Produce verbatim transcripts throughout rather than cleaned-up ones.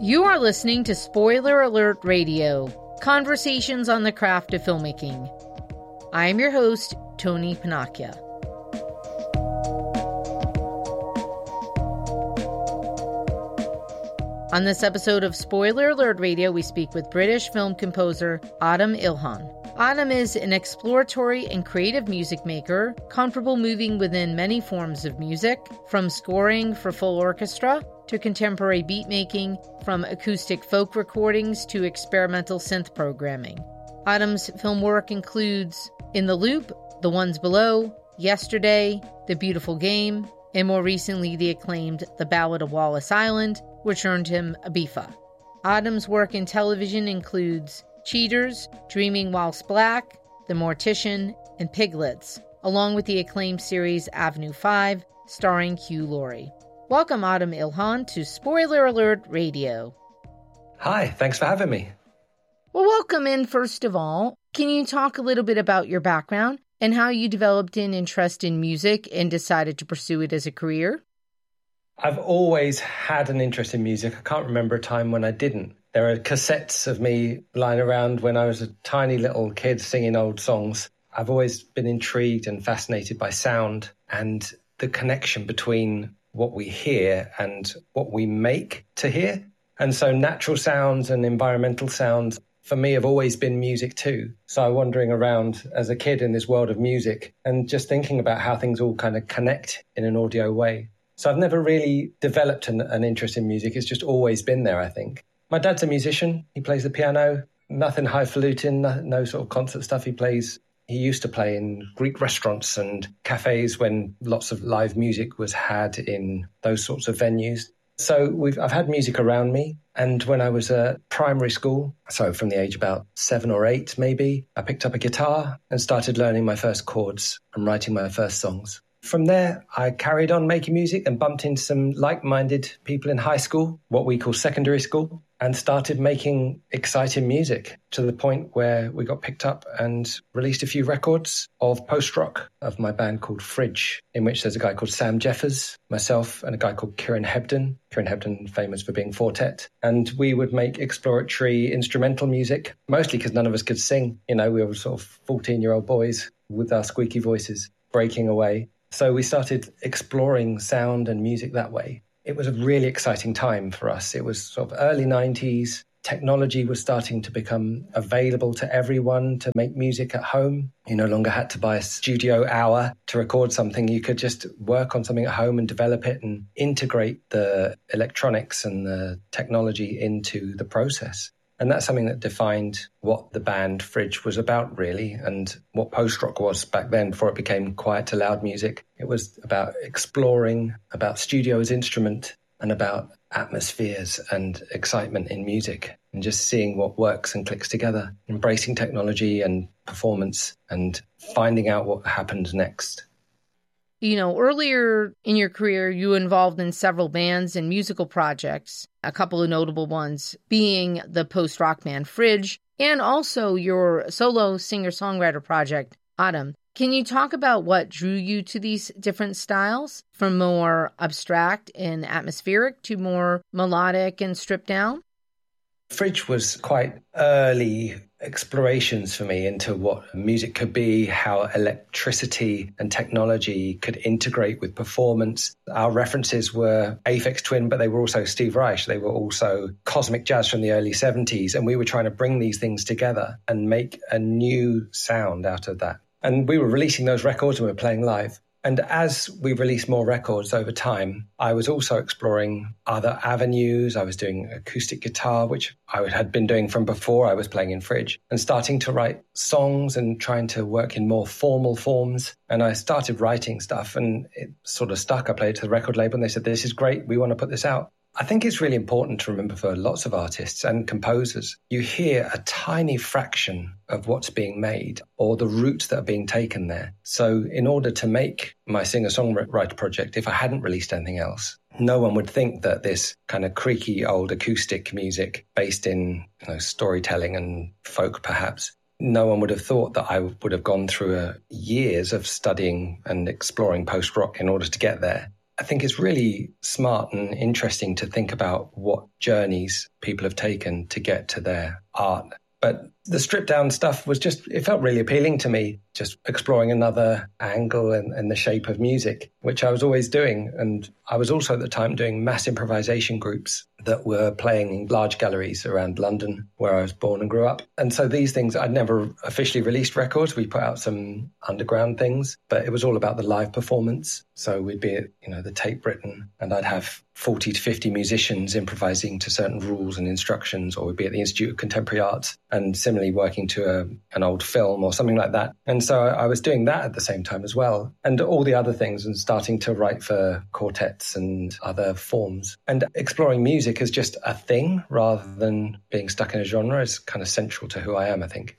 You are listening to Spoiler Alert Radio, conversations on the craft of filmmaking. I am your host, Tony Panacchia. On this episode of Spoiler Alert Radio, we speak with British film composer Adam Ilhan. Adam is an exploratory and creative music maker, comfortable moving within many forms of music, from scoring for full orchestra to contemporary beat making, from acoustic folk recordings to experimental synth programming. Adam's film work includes In the Loop, The Ones Below, Yesterday, The Beautiful Game, and more recently the acclaimed The Ballad of Wallace Island, which earned him a B I F A. Adam's work in television includes Cheaters, Dreaming Whilst Black, The Mortician, and Piglets, along with the acclaimed series Avenue five, starring Hugh Laurie. Welcome, Adam Ilhan, to Spoiler Alert Radio. Hi, thanks for having me. Well, welcome in, first of all. Can you talk a little bit about your background and how you developed an interest in music and decided to pursue it as a career? I've always had an interest in music. I can't remember a time when I didn't. There are cassettes of me lying around when I was a tiny little kid singing old songs. I've always been intrigued and fascinated by sound and the connection between what we hear and what we make to hear. And so natural sounds and environmental sounds for me have always been music too. So I'm wandering around as a kid in this world of music and just thinking about how things all kind of connect in an audio way. So I've never really developed an, an interest in music. It's just always been there, I think. My dad's a musician. He plays the piano, nothing highfalutin, no, no sort of concert stuff. He plays, he used to play in Greek restaurants and cafes when lots of live music was had in those sorts of venues. So we've, I've had music around me. And when I was at primary school, so from the age about seven or eight maybe, I picked up a guitar and started learning my first chords and writing my first songs. From there, I carried on making music and bumped into some like-minded people in high school, what we call secondary school, and started making exciting music to the point where we got picked up and released a few records of post-rock of my band called Fridge, in which there's a guy called Sam Jeffers, myself, and a guy called Kieran Hebden. Kieran Hebden, famous for being Fortet. And we would make exploratory instrumental music, mostly because none of us could sing. You know, we were sort of fourteen-year-old boys with our squeaky voices breaking away. So we started exploring sound and music that way. It was a really exciting time for us. It was sort of early nineties. Technology was starting to become available to everyone to make music at home. You no longer had to buy a studio hour to record something. You could just work on something at home and develop it and integrate the electronics and the technology into the process. And that's something that defined what the band Fridge was about, really, and what post-rock was back then before it became quiet to loud music. It was about exploring, about studio as instrument, and about atmospheres and excitement in music, and just seeing what works and clicks together, embracing technology and performance, and finding out what happens next. You know, earlier in your career, you were involved in several bands and musical projects, a couple of notable ones being the post-rock band Fridge, and also your solo singer-songwriter project, Adam. Can you talk about what drew you to these different styles, from more abstract and atmospheric to more melodic and stripped down? Fridge was quite early explorations for me into what music could be, how electricity and technology could integrate with performance. Our references were Aphex Twin, but they were also Steve Reich. They were also cosmic jazz from the early seventies. And we were trying to bring these things together and make a new sound out of that. And we were releasing those records and we were playing live. And as we released more records over time, I was also exploring other avenues. I was doing acoustic guitar, which I had been doing from before I was playing in Fridge, and starting to write songs and trying to work in more formal forms. And I started writing stuff and it sort of stuck. I played it to the record label and they said, this is great. We want to put this out. I think it's really important to remember for lots of artists and composers, you hear a tiny fraction of what's being made or the routes that are being taken there. So in order to make my singer-songwriter project, if I hadn't released anything else, no one would think that this kind of creaky old acoustic music based in, you know, storytelling and folk perhaps, no one would have thought that I would have gone through a years of studying and exploring post-rock in order to get there. I think it's really smart and interesting to think about what journeys people have taken to get to their art. But the stripped down stuff was just, it felt really appealing to me, just exploring another angle and, and the shape of music, which I was always doing. And I was also at the time doing mass improvisation groups that were playing in large galleries around London, where I was born and grew up. And so these things, I'd never officially released records. We put out some underground things, but it was all about the live performance. So we'd be at, you know, the Tate Britain, and I'd have forty to fifty musicians improvising to certain rules and instructions, or we'd be at the Institute of Contemporary Arts and similarly working to a, an old film or something like that. And so I was doing that at the same time as well, and all the other things, and starting to write for quartets and other forms. And exploring music as just a thing rather than being stuck in a genre is kind of central to who I am, I think.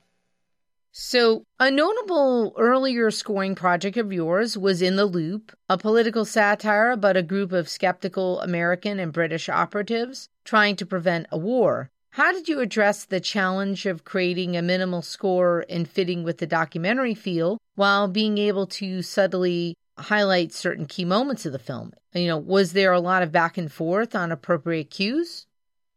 So a notable earlier scoring project of yours was In the Loop, a political satire about a group of skeptical American and British operatives trying to prevent a war. How did you address the challenge of creating a minimal score and fitting with the documentary feel while being able to subtly highlight certain key moments of the film? You know, was there a lot of back and forth on appropriate cues?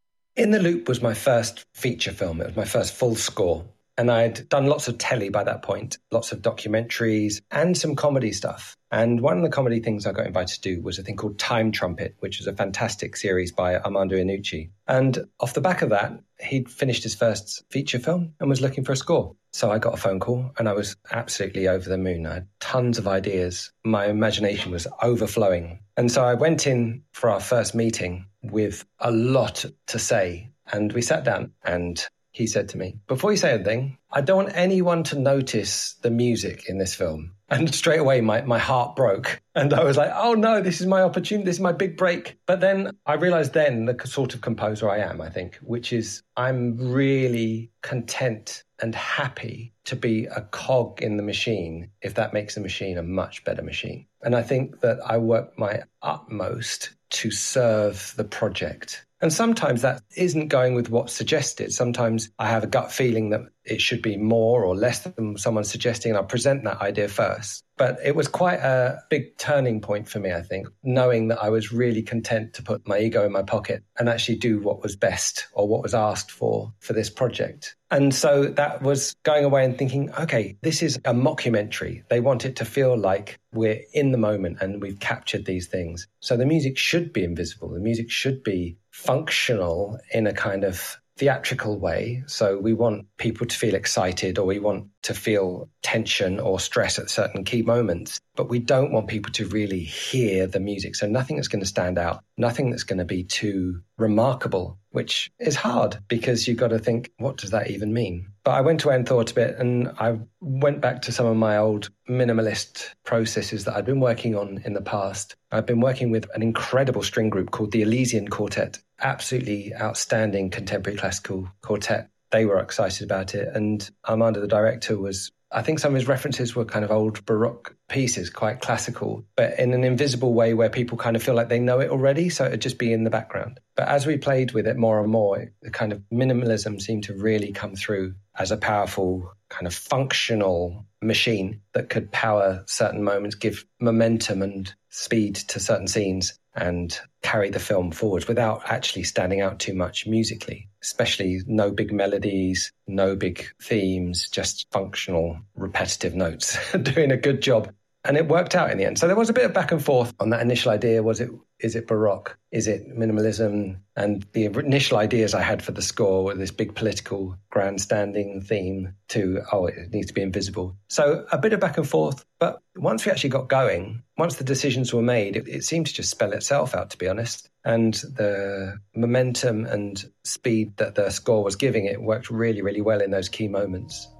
In the Loop was my first feature film. It was my first full score. And I'd done lots of telly by that point, lots of documentaries and some comedy stuff. And one of the comedy things I got invited to do was a thing called Time Trumpet, which was a fantastic series by Armando Iannucci. And off the back of that, he'd finished his first feature film and was looking for a score. So I got a phone call and I was absolutely over the moon. I had tons of ideas. My imagination was overflowing. And so I went in for our first meeting with a lot to say. And we sat down and he said to me, before you say anything, I don't want anyone to notice the music in this film. And straight away, my, my heart broke. And I was like, oh no, this is my opportunity. This is my big break. But then I realized then the sort of composer I am, I think, which is I'm really content and happy to be a cog in the machine if that makes the machine a much better machine. And I think that I work my utmost to serve the project. And sometimes that isn't going with what's suggested. Sometimes I have a gut feeling that it should be more or less than someone's suggesting, and I'll present that idea first. But it was quite a big turning point for me, I think, knowing that I was really content to put my ego in my pocket and actually do what was best or what was asked for for this project. And so that was going away and thinking, okay, this is a mockumentary. They want it to feel like we're in the moment and we've captured these things. So the music should be invisible. The music should be functional in a kind of theatrical way. So we want people to feel excited, or we want to feel tension or stress at certain key moments, but we don't want people to really hear the music. So nothing that's going to stand out, nothing that's going to be too remarkable, which is hard because you've got to think, what does that even mean? But I went away and thought a bit, and I went back to some of my old minimalist processes that I'd been working on in the past. I've been working with an incredible string group called the Elysian Quartet, absolutely outstanding contemporary classical quartet. They were excited about it. And Armando, the director, was, I think some of his references were kind of old Baroque pieces, quite classical, but in an invisible way where people kind of feel like they know it already. So it'd just be in the background. But as we played with it more and more, the kind of minimalism seemed to really come through as a powerful kind of functional machine that could power certain moments, give momentum and speed to certain scenes, and carry the film forward without actually standing out too much musically, especially no big melodies, no big themes, just functional, repetitive notes, doing a good job. And it worked out in the end. So there was a bit of back and forth on that initial idea. Was it, is it Baroque? Is it minimalism? And the initial ideas I had for the score were this big political grandstanding theme to, oh, it needs to be invisible. So a bit of back and forth. But once we actually got going, once the decisions were made, it, it seemed to just spell itself out, to be honest. And the momentum and speed that the score was giving it worked really, really well in those key moments.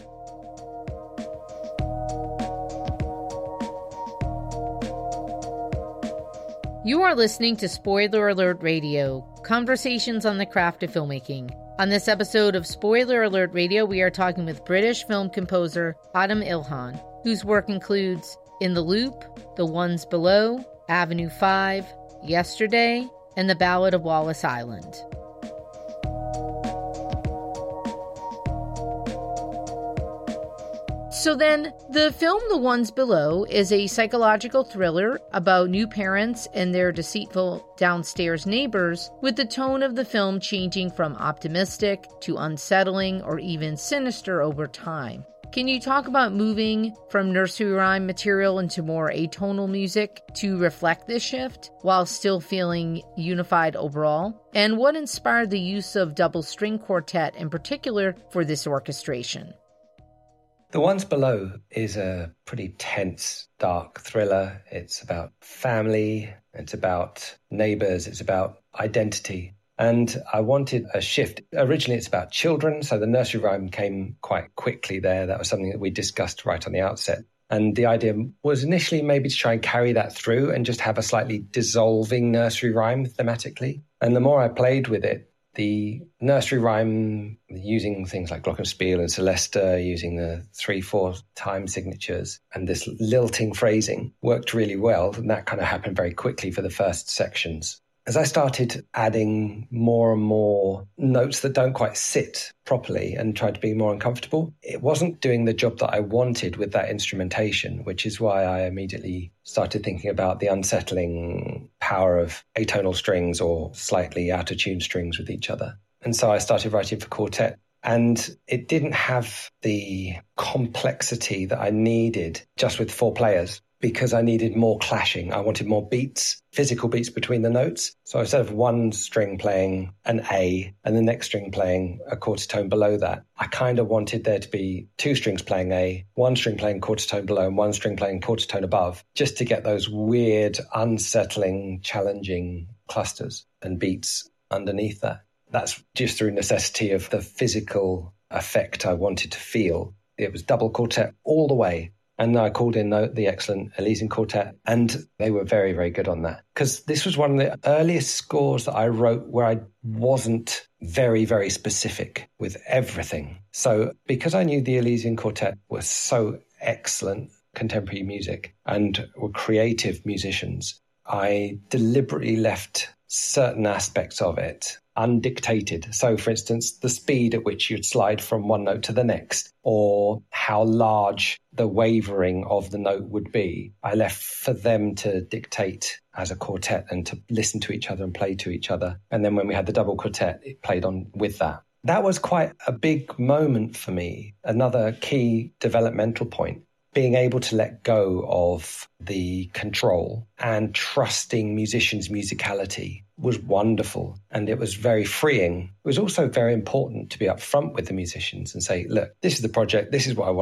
You are listening to Spoiler Alert Radio, conversations on the craft of filmmaking. On this episode of Spoiler Alert Radio, we are talking with British film composer Adam Ilhan, whose work includes In the Loop, The Ones Below, Avenue five, Yesterday, and The Ballad of Wallace Island. So then, the film The Ones Below is a psychological thriller about new parents and their deceitful downstairs neighbors, with the tone of the film changing from optimistic to unsettling or even sinister over time. Can you talk about moving from nursery rhyme material into more atonal music to reflect this shift while still feeling unified overall? And what inspired the use of double string quartet in particular for this orchestration? The Ones Below is a pretty tense, dark thriller. It's about family, it's about neighbors, it's about identity. And I wanted a shift. Originally, it's about children, so the nursery rhyme came quite quickly there. That was something that we discussed right on the outset. And the idea was initially maybe to try and carry that through and just have a slightly dissolving nursery rhyme thematically. And the more I played with it, the nursery rhyme, using things like glockenspiel and celesta, using the three, four time signatures and this lilting phrasing worked really well. And that kind of happened very quickly for the first sections. As I started adding more and more notes that don't quite sit properly and tried to be more uncomfortable, it wasn't doing the job that I wanted with that instrumentation, which is why I immediately started thinking about the unsettling power of atonal strings or slightly out of tune strings with each other. And so I started writing for quartet. And it didn't have the complexity that I needed just with four players, because I needed more clashing. I wanted more beats, physical beats between the notes. So instead of one string playing an A and the next string playing a quarter tone below that, I kind of wanted there to be two strings playing A, one string playing quarter tone below and one string playing quarter tone above, just to get those weird, unsettling, challenging clusters and beats underneath that. That's just through necessity of the physical effect I wanted to feel. It was double quartet all the way. And I called in the excellent Elysian Quartet, and they were very, very good on that. Because this was one of the earliest scores that I wrote where I wasn't very, very specific with everything. So because I knew the Elysian Quartet was so excellent contemporary music and were creative musicians, I deliberately left certain aspects of it undictated. So, for instance, the speed at which you'd slide from one note to the next, or how large the wavering of the note would be, I left for them to dictate as a quartet and to listen to each other and play to each other. And then when we had the double quartet, it played on with that. That was quite a big moment for me, another key developmental point. Being able to let go of the control and trusting musicians' musicality was wonderful, and it was very freeing. It was also very important to be upfront with the musicians and say, look, this is the project, this is what I want